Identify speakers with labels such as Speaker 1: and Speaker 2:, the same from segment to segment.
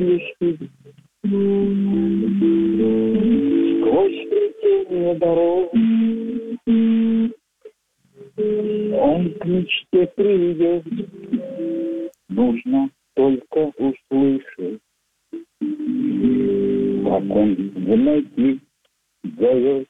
Speaker 1: Сквозь плетение дорог он к мечте придет. Нужно только услышать, как он в ноги зовет.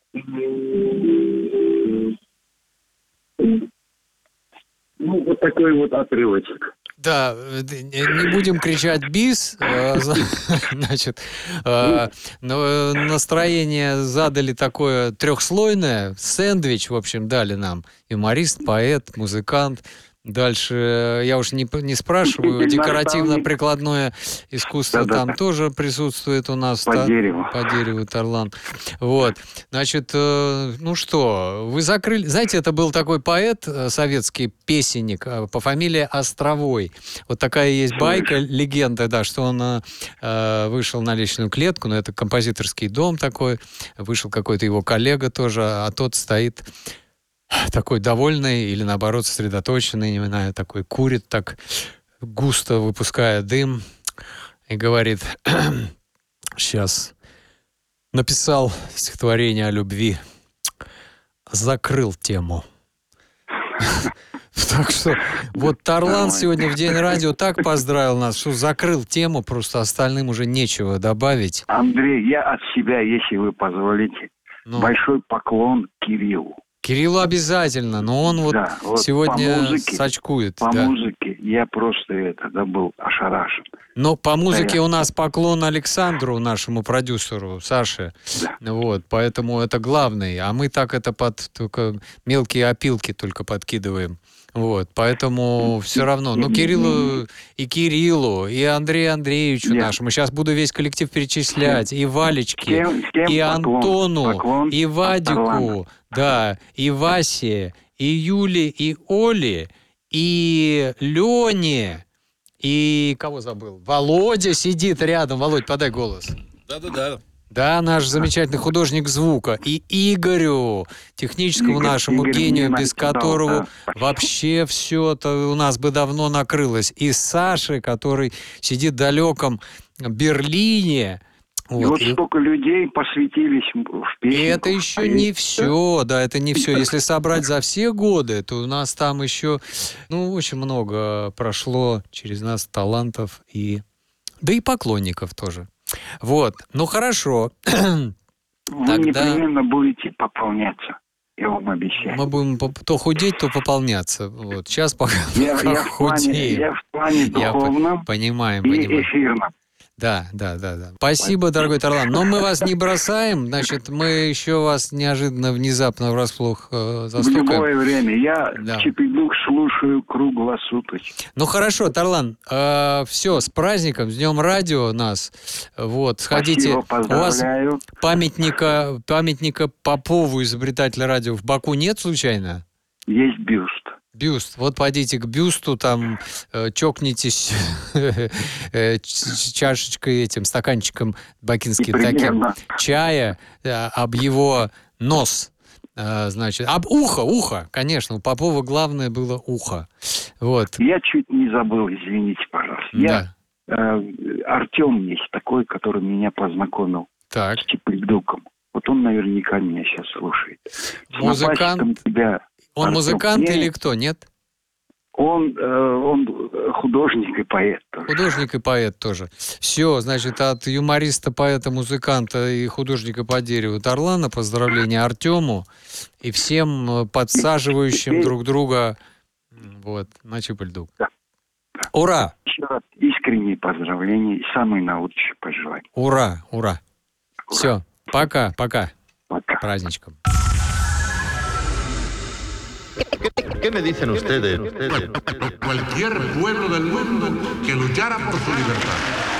Speaker 1: Ну, вот такой вот отрывочек.
Speaker 2: Да, не будем кричать «бис», значит, но настроение задали такое трехслойное, сэндвич, в общем, дали нам. Юморист, поэт, музыкант. Дальше, я уж не спрашиваю, декоративно-прикладное искусство там тоже присутствует у нас.
Speaker 1: По дереву.
Speaker 2: По дереву, Тарлан. Вот. Значит, ну что, вы закрыли... Знаете, это был такой поэт, советский песенник по фамилии Островой. Вот такая есть байка, легенда, да, что он вышел на личную клетку, но это композиторский дом такой, вышел какой-то его коллега тоже, а тот стоит... такой довольный или, наоборот, сосредоточенный, не знаю, такой курит так густо, выпуская дым, и говорит: сейчас написал стихотворение о любви, закрыл тему. Так что вот Тарлан сегодня в День радио так поздравил нас, что закрыл тему, просто остальным уже нечего добавить.
Speaker 1: Андрей, я от себя, если вы позволите, большой поклон Кириллу.
Speaker 2: Кириллу обязательно, но он вот сегодня сачкует.
Speaker 1: По музыке я просто был ошарашен.
Speaker 2: Но по музыке у нас поклон Александру, нашему продюсеру, Саше. Да. Вот, поэтому это главный. А мы так это только мелкие опилки только подкидываем. Вот, поэтому все равно. Ну, Кириллу, и Андрею Андреевичу нашему. Сейчас буду весь коллектив перечислять. И Валечке, и Антону, и Вадику, да, и Васе, и Юле, и Оле, и Лене, и кого забыл? Володя сидит рядом. Володь, подай голос.
Speaker 3: Да-да-да.
Speaker 2: Да, наш замечательный художник звука. И Игорю, техническому нашему гению, без которого вообще все это у нас бы давно накрылось. И Саше, который сидит в далеком Берлине.
Speaker 1: Вот столько людей посвятились в песню.
Speaker 2: И это еще не все, да, это не все. Если собрать за все годы, то у нас там еще, очень много прошло через нас талантов да и поклонников тоже. Вот, хорошо.
Speaker 1: Вы непременно будете пополняться, я вам обещаю.
Speaker 2: Мы будем то худеть, то пополняться. Вот, сейчас пока
Speaker 1: худеем. Я в плане духовном
Speaker 2: понимаем.
Speaker 1: Эфирном.
Speaker 2: Да. Спасибо, дорогой Тарлан. Но мы вас не бросаем, значит, мы еще вас неожиданно, внезапно врасплох застукаем.
Speaker 1: В любое время. Я Чипидук слушаю круглосуточно.
Speaker 2: Ну хорошо, Тарлан, все, с праздником, с Днем радио нас. Вот, сходите.
Speaker 1: Спасибо, поздравляю.
Speaker 2: У вас памятника Попову, изобретателя радио, в Баку нет случайно?
Speaker 1: Есть бюст.
Speaker 2: Бюст. Вот пойдите к бюсту, там чокнитесь чашечкой, стаканчиком бакинским таким чая об его нос. Значит, об ухо, конечно. У Попова главное было ухо. Вот.
Speaker 1: Я чуть не забыл, извините, пожалуйста. Артем есть такой, который меня познакомил с Чипидуком. Вот он наверняка меня сейчас слушает.
Speaker 2: Музыкант? Он
Speaker 1: Артем,
Speaker 2: музыкант или кто, нет?
Speaker 1: Он художник и поэт тоже.
Speaker 2: Художник и поэт тоже. Все, значит, от юмориста, поэта, музыканта и художника по дереву Тарлана поздравления Артему и всем подсаживающим друг друга на Чипидук.
Speaker 1: Да.
Speaker 2: Ура!
Speaker 1: Еще раз искренние поздравления и самые наилучшие пожелания.
Speaker 2: Ура! Все, пока. Праздничком.
Speaker 4: ¿Qué me dicen ustedes?
Speaker 5: Cualquier pueblo del mundo que luchara por su libertad.